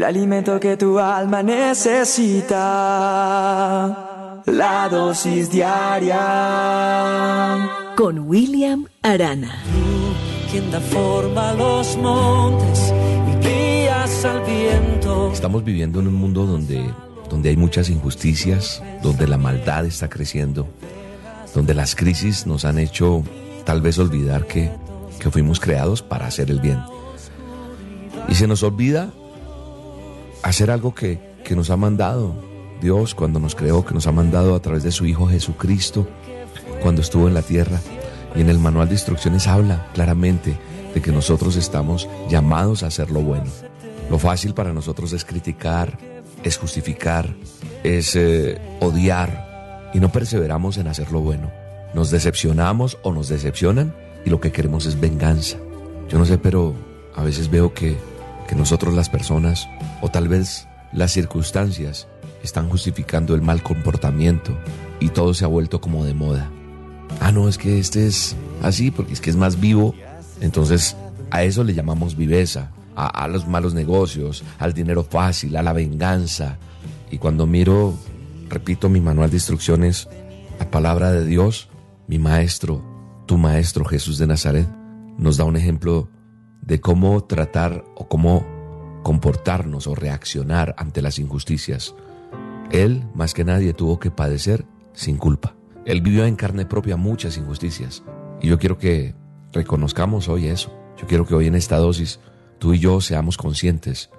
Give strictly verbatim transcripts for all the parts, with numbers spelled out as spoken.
el alimento que tu alma necesita, la dosis diaria. Con William Arana. Tú, quien da forma a los montes y guías al viento. Estamos viviendo en un mundo donde, donde hay muchas injusticias, donde la maldad está creciendo, donde las crisis nos han hecho tal vez olvidar que, que fuimos creados para hacer el bien. Y se nos olvida hacer algo que, que nos ha mandado Dios cuando nos creó, que nos ha mandado a través de su Hijo Jesucristo cuando estuvo en la tierra. Y en el manual de instrucciones habla claramente de que nosotros estamos llamados a hacer lo bueno. Lo fácil para nosotros es criticar, es justificar, es eh, odiar, y no perseveramos en hacer lo bueno. Nos decepcionamos o nos decepcionan y lo que queremos es venganza. Yo no sé, pero a veces veo que, que nosotros las personas, o tal vez las circunstancias, están justificando el mal comportamiento y todo se ha vuelto como de moda. Ah, no, es que este es así porque es que es más vivo. Entonces a eso le llamamos viveza, a, a los malos negocios, al dinero fácil, a la venganza. Y cuando miro, repito, mi manual de instrucciones, la palabra de Dios, mi maestro, tu maestro Jesús de Nazaret, nos da un ejemplo de cómo tratar o cómo comportarnos o reaccionar ante las injusticias. Él, más que nadie, tuvo que padecer sin culpa. Él vivió en carne propia muchas injusticias. Y yo quiero que reconozcamos hoy eso. Yo quiero que hoy en esta dosis tú y yo seamos conscientes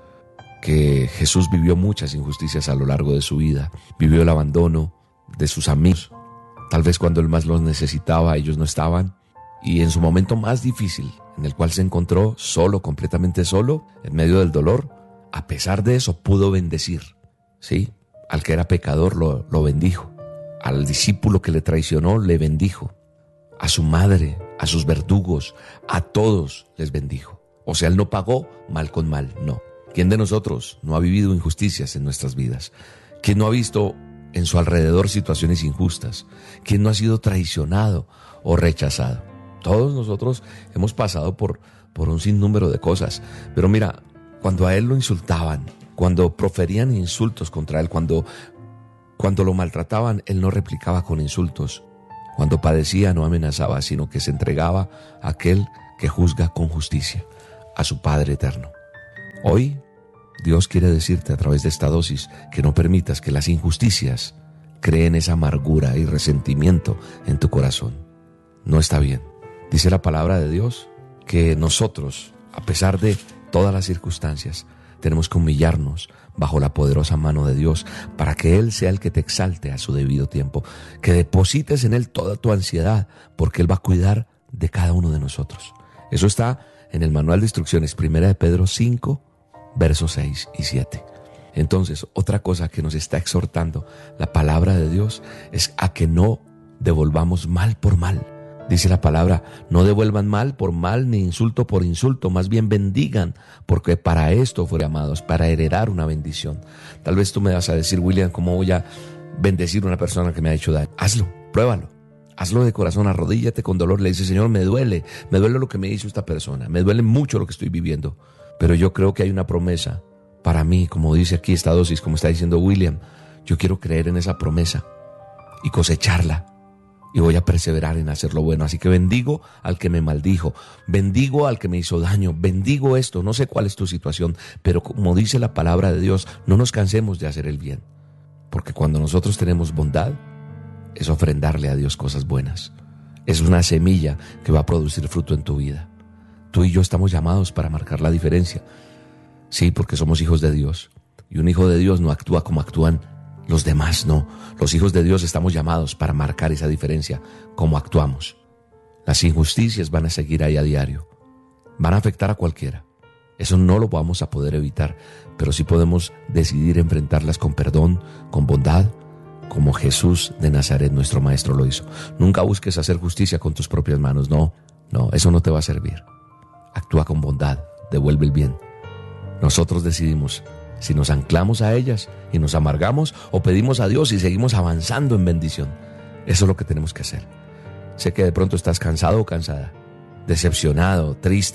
que Jesús vivió muchas injusticias a lo largo de su vida. Vivió el abandono de sus amigos. Tal vez cuando él más los necesitaba, ellos no estaban. Y en su momento más difícil, en el cual se encontró solo, completamente solo, en medio del dolor, a pesar de eso pudo bendecir. ¿Sí? Al que era pecador lo, lo bendijo. Al discípulo que le traicionó le bendijo. A su madre, a sus verdugos, a todos les bendijo. O sea, él no pagó mal con mal, no. ¿Quién de nosotros no ha vivido injusticias en nuestras vidas? ¿Quién no ha visto en su alrededor situaciones injustas? ¿Quién no ha sido traicionado o rechazado? Todos nosotros hemos pasado por, por un sinnúmero de cosas. Pero mira, cuando a él lo insultaban, cuando proferían insultos contra él, cuando, cuando lo maltrataban, él no replicaba con insultos. Cuando padecía no amenazaba, sino que se entregaba a aquel que juzga con justicia, a su Padre eterno. Hoy, Dios quiere decirte a través de esta dosis que no permitas que las injusticias creen esa amargura y resentimiento en tu corazón. No está bien. Dice la palabra de Dios que nosotros, a pesar de todas las circunstancias, tenemos que humillarnos bajo la poderosa mano de Dios para que Él sea el que te exalte a su debido tiempo, que deposites en Él toda tu ansiedad, porque Él va a cuidar de cada uno de nosotros. Eso está en el manual de instrucciones, primera de Pedro cinco, versos seis y siete. Entonces, otra cosa que nos está exhortando la palabra de Dios es a que no devolvamos mal por mal. Dice la palabra, no devuelvan mal por mal ni insulto por insulto, más bien bendigan, porque para esto fueron llamados, para heredar una bendición. Tal vez tú me vas a decir, William, ¿cómo voy a bendecir a una persona que me ha hecho daño? Hazlo, pruébalo, hazlo de corazón, arrodíllate con dolor, le dice, Señor, me duele, me duele lo que me hizo esta persona, me duele mucho lo que estoy viviendo, pero yo creo que hay una promesa para mí, como dice aquí esta dosis, como está diciendo William, yo quiero creer en esa promesa y cosecharla. Y voy a perseverar en hacer lo bueno. Así que bendigo al que me maldijo, bendigo al que me hizo daño, bendigo esto. No sé cuál es tu situación, pero como dice la palabra de Dios, no nos cansemos de hacer el bien. Porque cuando nosotros tenemos bondad, es ofrendarle a Dios cosas buenas. Es una semilla que va a producir fruto en tu vida. Tú y yo estamos llamados para marcar la diferencia. Sí, porque somos hijos de Dios. Y un hijo de Dios no actúa como actúan los demás, no. Los hijos de Dios estamos llamados para marcar esa diferencia, como actuamos. Las injusticias van a seguir ahí a diario. Van a afectar a cualquiera. Eso no lo vamos a poder evitar, pero sí podemos decidir enfrentarlas con perdón, con bondad, como Jesús de Nazaret, nuestro maestro, lo hizo. Nunca busques hacer justicia con tus propias manos, no, no, eso no te va a servir. Actúa con bondad, devuelve el bien. Nosotros decidimos si nos anclamos a ellas y nos amargamos o pedimos a Dios y seguimos avanzando en bendición. Eso es lo que tenemos que hacer. Sé que de pronto estás cansado o cansada, decepcionado, triste,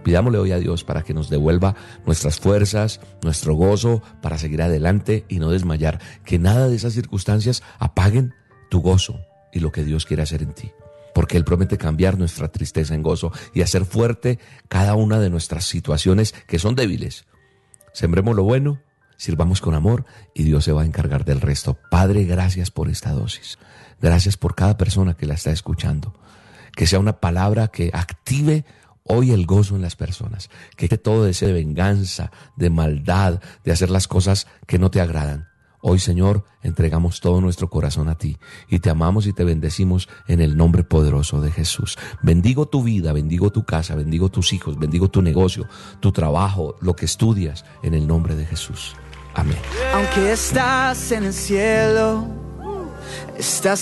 Pidámosle hoy a Dios para que nos devuelva nuestras fuerzas, nuestro gozo para seguir adelante y no desmayar. Que nada de esas circunstancias apaguen tu gozo y lo que Dios quiere hacer en ti. Porque Él promete cambiar nuestra tristeza en gozo y hacer fuerte cada una de nuestras situaciones que son débiles. Sembremos lo bueno, sirvamos con amor y Dios se va a encargar del resto. Padre, gracias por esta dosis. Gracias por cada persona que la está escuchando. Que sea una palabra que active hoy el gozo en las personas. Que todo deseo de venganza, de maldad, de hacer las cosas que no te agradan. Hoy, Señor, entregamos todo nuestro corazón a ti y te amamos y te bendecimos en el nombre poderoso de Jesús. Bendigo tu vida, bendigo tu casa, bendigo tus hijos, bendigo tu negocio, tu trabajo, lo que estudias, en el nombre de Jesús. Amén. Aunque estás en el cielo, estás